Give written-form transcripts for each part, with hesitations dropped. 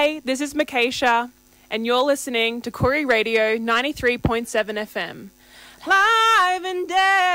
Hey, this is Makesha, and you're listening to Koori Radio 93.7 FM. Live and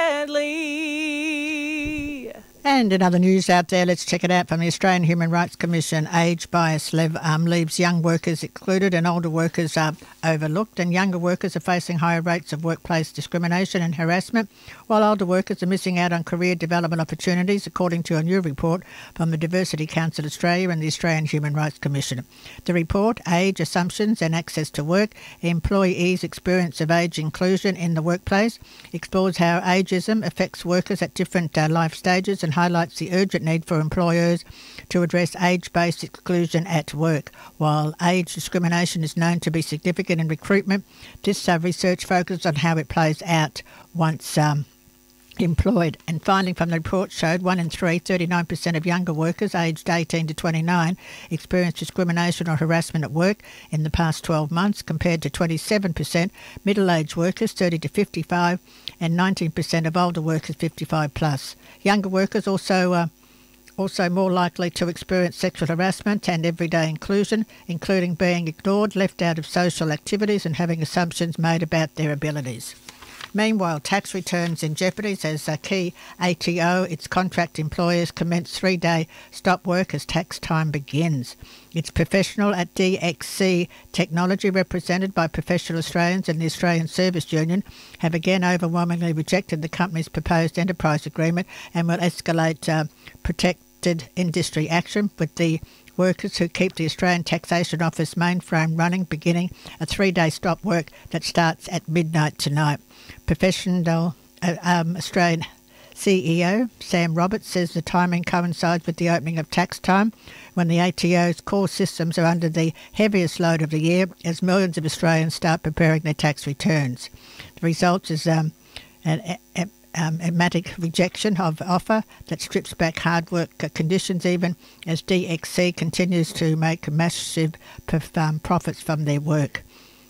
deadly. And in other news out there, let's check it out from the Australian Human Rights Commission. Age bias leaves young workers excluded and older workers are overlooked, and younger workers are facing higher rates of workplace discrimination and harassment, while older workers are missing out on career development opportunities, according to a new report from the Diversity Council Australia and the Australian Human Rights Commission. The report, Age, Assumptions and Access to Work, Employees' Experience of Age Inclusion in the Workplace, explores how ageism affects workers at different life stages and highlights the urgent need for employers to address age-based exclusion at work. While age discrimination is known to be significant in recruitment, this research focuses on how it plays out once employed. And finding from the report showed 1 in 3, 39% of younger workers aged 18 to 29 experienced discrimination or harassment at work in the past 12 months, compared to 27% middle-aged workers 30 to 55 and 19% of older workers 55 plus. Younger workers also more likely to experience sexual harassment and everyday inclusion, including being ignored, left out of social activities and having assumptions made about their abilities. Meanwhile, tax returns in jeopardy as a key ATO, its contract employers commence 3-day stop work as tax time begins. Its professional at DXC Technology, represented by Professional Australians and the Australian Service Union, have again overwhelmingly rejected the company's proposed enterprise agreement and will escalate protected industry action, with the workers who keep the Australian Taxation Office mainframe running beginning a 3-day stop work that starts at midnight tonight. Professional Australian CEO Sam Roberts says the timing coincides with the opening of tax time, when the ATO's core systems are under the heaviest load of the year as millions of Australians start preparing their tax returns. The result is an emphatic rejection of offer that strips back hard work conditions, even as DXC continues to make massive profits from their work.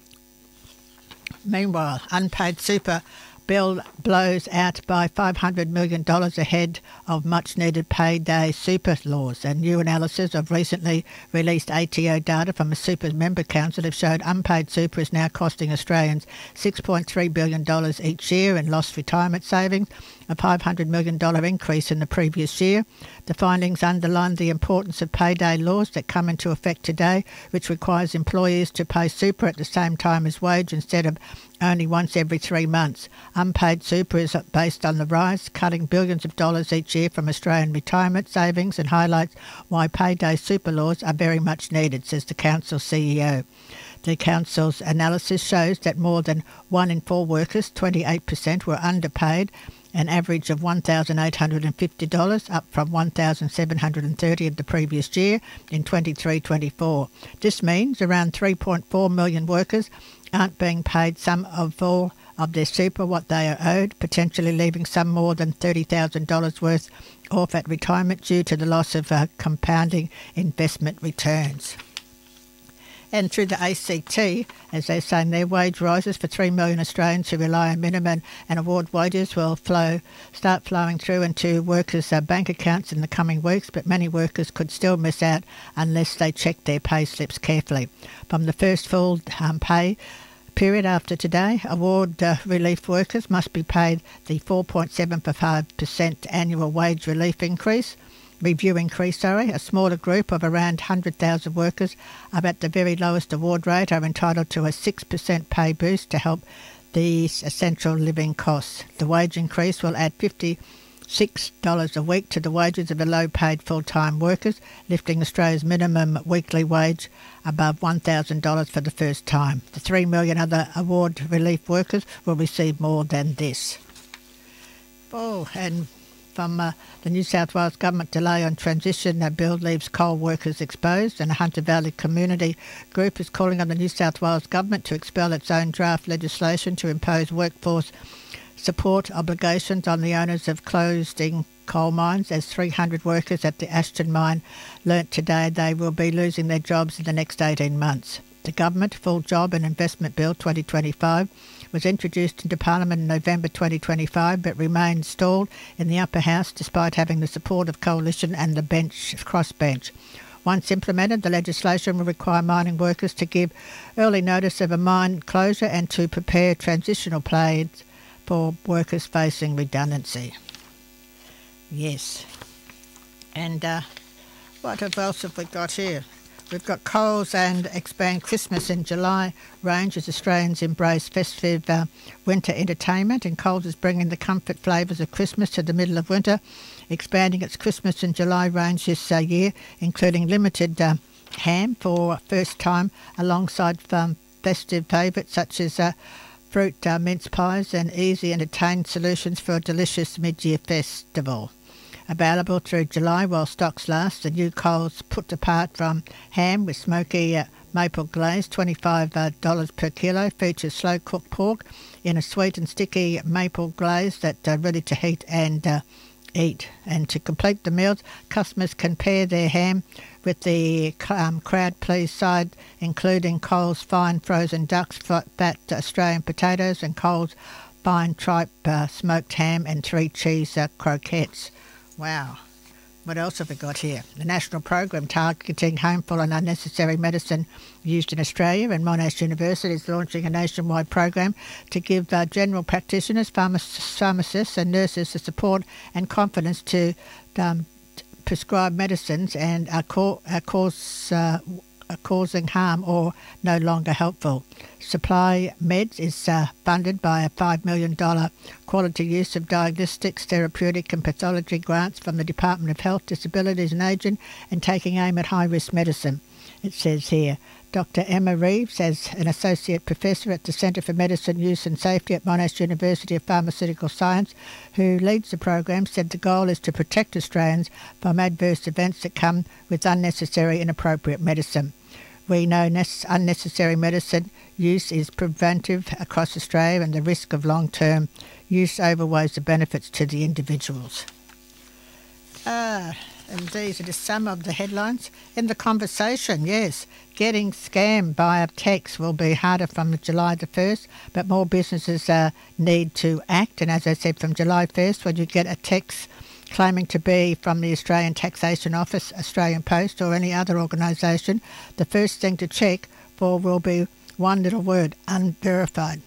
Meanwhile, unpaid super bill blows out by $500 million ahead of much-needed payday super laws. And new analysis of recently released ATO data from a super member council have showed unpaid super is now costing Australians $6.3 billion each year in lost retirement savings, a $500 million increase in the previous year. The findings underline the importance of payday laws that come into effect today, which requires employees to pay super at the same time as wage instead of only once every 3 months. Unpaid super is based on the rise, cutting billions of dollars each year from Australian retirement savings, and highlights why payday super laws are very much needed, says the council CEO. The council's analysis shows that more than 1 in 4 workers, 28%, were underpaid, an average of $1,850, up from $1,730 of the previous year in 23-24. This means around 3.4 million workers aren't being paid some of all of their super what they are owed, potentially leaving some more than $30,000 worth off at retirement due to the loss of compounding investment returns. And through the ACT, as they're saying, their wage rises for 3 million Australians who rely on minimum and award wages will start flowing through into workers' bank accounts in the coming weeks, but many workers could still miss out unless they check their pay slips carefully. From the first full pay period after today, award relief workers must be paid the 4.75% annual wage relief increase. A smaller group of around 100,000 workers are at the very lowest award rate are entitled to a 6% pay boost to help these essential living costs. The wage increase will add $56 a week to the wages of the low-paid full-time workers, lifting Australia's minimum weekly wage above $1,000 for the first time. The 3 million other award relief workers will receive more than this. And from the New South Wales Government delay on transition bill leaves coal workers exposed, and a Hunter Valley community group is calling on the New South Wales Government to expel its own draft legislation to impose workforce support obligations on the owners of closing coal mines, as 300 workers at the Ashton mine learnt today they will be losing their jobs in the next 18 months. The Government Full Job and Investment Bill 2025 was introduced into Parliament in November 2025 but remained stalled in the upper house despite having the support of Coalition and the crossbench. Once implemented, the legislation will require mining workers to give early notice of a mine closure and to prepare transitional plans for workers facing redundancy. Yes. And what else have we got here? We've got Coles and expand Christmas in July range as Australians embrace festive winter entertainment, and Coles is bringing the comfort flavours of Christmas to the middle of winter, expanding its Christmas in July range this year, including limited ham for first time alongside festive favourites such as fruit mince pies and easy entertained solutions for a delicious mid-year festival. Available through July while stocks last, the new Coles put apart from ham with smoky maple glaze, $25 per kilo, features slow-cooked pork in a sweet and sticky maple glaze that's ready to heat and eat. And to complete the meals, customers can pair their ham with the crowd please side, including Coles fine frozen ducks, fat Australian potatoes, and Coles fine tripe smoked ham and 3 cheese croquettes. Wow. What else have we got here? The national program targeting harmful and unnecessary medicine used in Australia, and Monash University is launching a nationwide program to give general practitioners, pharmacists and nurses the support and confidence to prescribe medicines and are causing harm or no longer helpful. Supply Meds is funded by a $5 million quality use of diagnostics, therapeutic and pathology grants from the Department of Health, Disabilities and Ageing, and taking aim at high-risk medicine. It says here, Dr. Emma Reeves, as an Associate Professor at the Centre for Medicine Use and Safety at Monash University of Pharmaceutical Science, who leads the program, said the goal is to protect Australians from adverse events that come with unnecessary and inappropriate medicine. We know unnecessary medicine use is preventive across Australia, and the risk of long-term use overweighs the benefits to the individuals. And these are just some of the headlines. In the conversation, yes, getting scammed by a text will be harder from July the 1st, but more businesses need to act. And as I said, from July 1st, when you get a text claiming to be from the Australian Taxation Office, Australian Post or any other organisation, the first thing to check for will be one little word, unverified.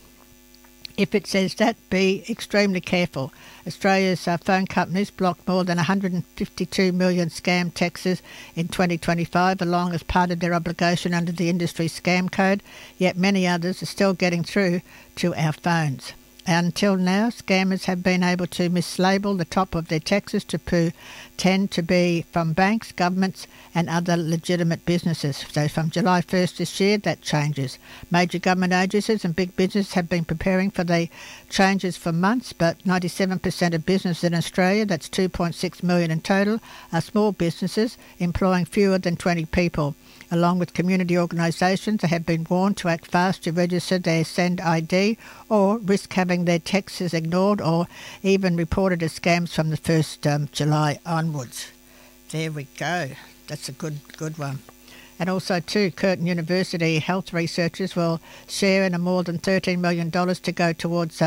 If it says that, be extremely careful. Australia's phone companies blocked more than 152 million scam texts in 2025, along as part of their obligation under the industry scam code, yet many others are still getting through to our phones. Until now, scammers have been able to mislabel the top of their texts to pretend to be from banks, governments and other legitimate businesses. So from July 1st this year, that changes. Major government agencies and big business have been preparing for the changes for months, but 97% of business in Australia, that's 2.6 million in total, are small businesses employing fewer than 20 people. Along with community organisations that have been warned to act fast to register their Send ID or risk having their texts ignored or even reported as scams from the 1st July onwards. There we go. That's a good one. And also too, Curtin University health researchers will share in a more than $13 million to go towards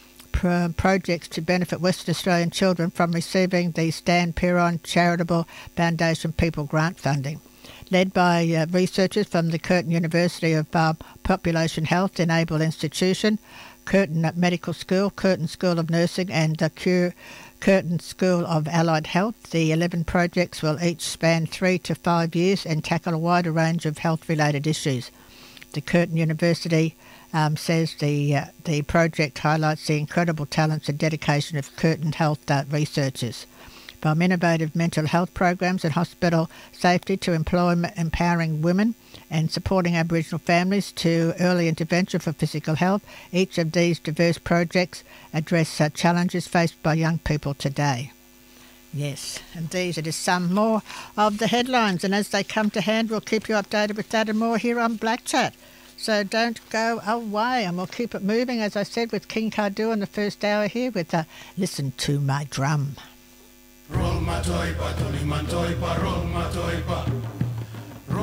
projects to benefit Western Australian children from receiving the Stan Perron Charitable Foundation People Grant funding. Led by researchers from the Curtin University of Population Health Enable Institution, Curtin Medical School, Curtin School of Nursing and the Curtin School of Allied Health. The 11 projects will each span 3 to 5 years and tackle a wider range of health-related issues. The Curtin University says the project highlights the incredible talents and dedication of Curtin Health researchers. From innovative mental health programs and hospital safety to empowering women and supporting Aboriginal families to early intervention for physical health, each of these diverse projects address challenges faced by young people today. Yes, and these are just some more of the headlines, and as they come to hand, we'll keep you updated with that and more here on Black Chat. So don't go away, and we'll keep it moving, as I said, with King Kadu in the first hour here with Listen to My Drum. Roll my toipa, tuli man toipa, roll my toipa.